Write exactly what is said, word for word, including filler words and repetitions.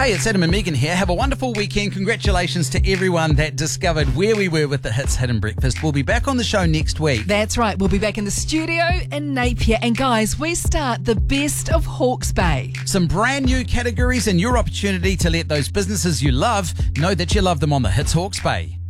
Hey, it's Adam and Megan here. Have a wonderful weekend. Congratulations to everyone that discovered where we were with the Hits Hidden Breakfast. We'll be back on the show next week. That's right. We'll be back in the studio in Napier. And guys, we start the best of Hawke's Bay. Some brand new categories and your opportunity to let those businesses you love know that you love them on the Hits Hawke's Bay.